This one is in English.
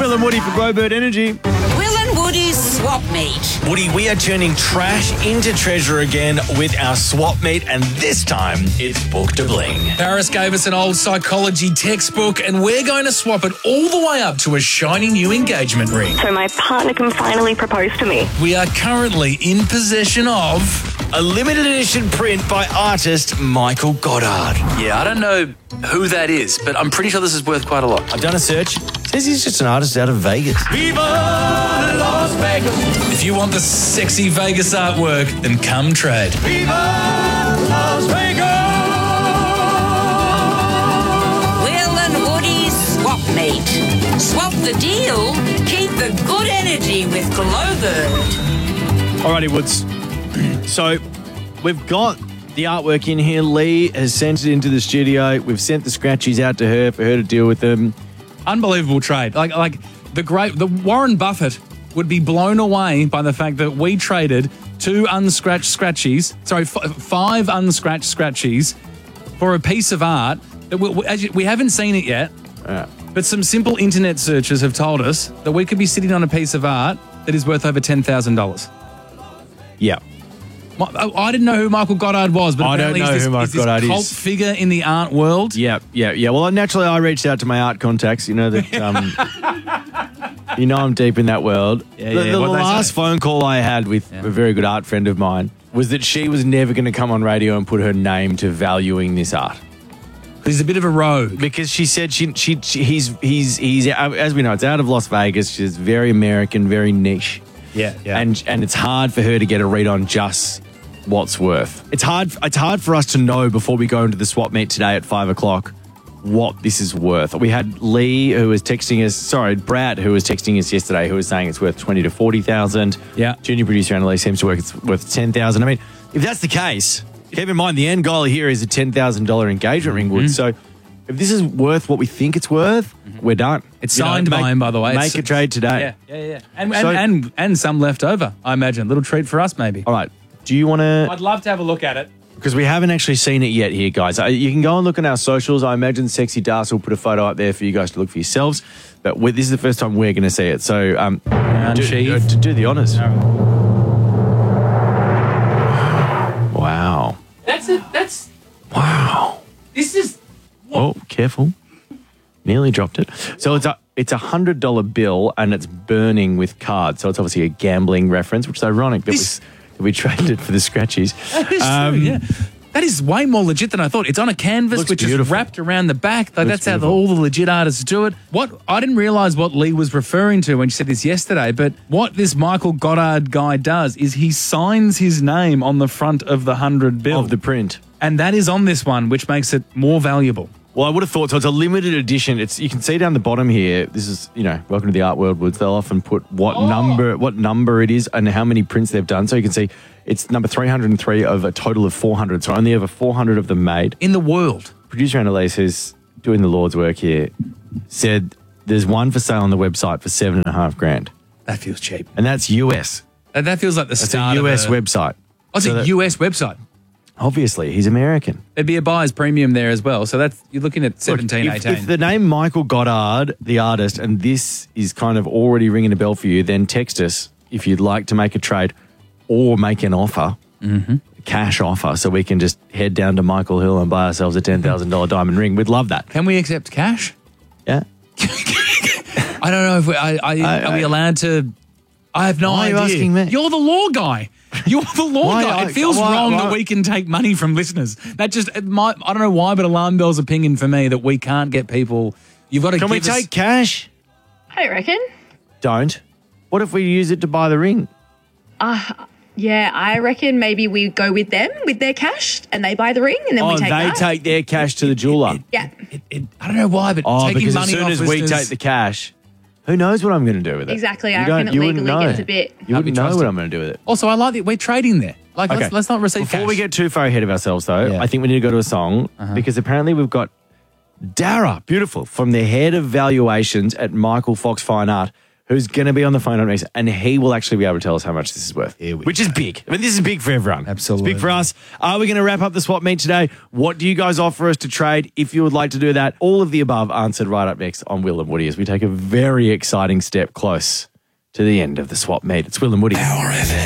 Will and Woody for Glowbird Energy. Will and Woody's Swap Meet. Woody, we are turning trash into treasure again with our swap meet, and this time it's Book to Bling. Paris gave us an old psychology textbook, and we're going to swap it all the way up to a shiny new engagement ring. So my partner can finally propose to me. We are currently in possession of A limited edition print by artist Michael Goddard. Yeah, I don't know who that is, but I'm pretty sure this is worth quite a lot. I've done a search. It says he's just an artist out of Vegas. Viva Las Vegas. If you want the sexy Vegas artwork, then come trade. Viva Las Vegas. Will and Woody's Swap Meet. Swap the deal, keep the good energy with Glowbird. Alrighty, Woods. So we've got the artwork in here. Lee has sent it into the studio. We've sent the scratchies out to her for her to deal with them. Unbelievable trade. Like the Warren Buffett would be blown away by the fact that we traded 5 unscratched scratchies for a piece of art that we haven't seen it yet. But some simple internet searches have told us that we could be sitting on a piece of art that is worth over $10,000. Yeah. I didn't know who Michael Goddard was, but I don't know who Michael Goddard is. Cult figure in the art world. Yeah. Well, naturally, I reached out to my art contacts. You know that. I'm deep in that world. The last phone call I had with a very good art friend of mine was that she was never going to come on radio and put her name to valuing this art. He's a bit of a rogue. Because she said he's as we know, it's out of Las Vegas. She's very American, very niche. Yeah. And it's hard for her to get a read on just what's worth. It's hard for us to know before we go into the swap meet today at 5 o'clock what this is worth. We had Brad, who was texting us yesterday, who was saying it's worth 20 to 40,000. Yeah. Junior producer Annalise seems to work it's worth 10,000. I mean, if that's the case, keep in mind the end goal here is a $10,000 engagement ring, Wood. So if this is worth what we think it's worth, we're done. It's signed by him, by the way. Make a trade today. Yeah. And some left over, I imagine. A little treat for us, maybe. All right. Do you want to... I'd love to have a look at it. Because we haven't actually seen it yet here, guys. You can go and look on our socials. I imagine Sexy Das will put a photo up there for you guys to look for yourselves. But this is the first time we're going to see it. So do the honours. Wow. That's... Wow. This is... Oh, careful. Nearly dropped it. So it's a $100 bill and it's burning with cards. So it's obviously a gambling reference, which is ironic that we traded it for the scratchies. That is true, yeah. That is way more legit than I thought. It's on a canvas which is wrapped around the back. That's how all the legit artists do it. I didn't realise what Lee was referring to when she said this yesterday, but what this Michael Goddard guy does is he signs his name on the front of the 100 bill. Of the print. And that is on this one, which makes it more valuable. Well, I would have thought so. It's a limited edition. You can see down the bottom here. This is, welcome to the art world, Woods. They'll often put what number it is and how many prints they've done. So you can see it's number 303 of a total of 400. So only over 400 of them made in the world. Producer Annalise, who's doing the Lord's work here, said there's one for sale on the website for $7,500. That feels cheap, and that's US. That feels like the start. It's a US website. Oh, it's a US website. Obviously, he's American. There'd be a buyer's premium there as well. So you're looking at 17, 18. If the name Michael Goddard, the artist, and this is kind of already ringing a bell for you, then text us if you'd like to make a trade or make an offer, a cash offer, so we can just head down to Michael Hill and buy ourselves a $10,000 diamond ring. We'd love that. Can we accept cash? Yeah. I don't know if are we allowed to... I have no idea. Why are you asking me? You're the law guy. You're the law guy. It feels wrong that we can take money from listeners. I don't know why, but alarm bells are pinging for me that we can't get people. You've got to. Can we take cash? I reckon. Don't. What if we use it to buy the ring? Yeah, I reckon maybe we go with them with their cash and they buy the ring and then we take that. They take their cash to the jeweler. Yeah. I don't know why, but taking because money as soon off as listeners, we take the cash, who knows what I'm going to do with it? Exactly. I reckon it legally gets a bit... You wouldn't know what I'm going to do with it. Also, I like that we're trading there. Okay. Let's not receive Before cash. we get too far ahead of ourselves, though, I think we need to go to a song because apparently we've got Dara, beautiful, from the head of valuations at Michael Fox Fine Art, who's going to be on the phone up next, and he will actually be able to tell us how much this is worth, which is big. I mean, this is big for everyone. Absolutely. It's big for us. Are we going to wrap up the swap meet today? What do you guys offer us to trade if you would like to do that? All of the above answered right up next on Will and Woody as we take a very exciting step close to the end of the swap meet. It's Will and Woody.